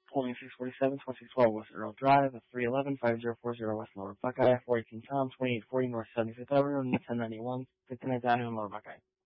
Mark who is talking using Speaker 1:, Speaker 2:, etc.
Speaker 1: 2647, 2612 West Earl Drive, 311-5040 West Lower Buckeye, 418 Tom, 2840 North 75th Avenue, 1091, 59th Avenue, Lower Buckeye.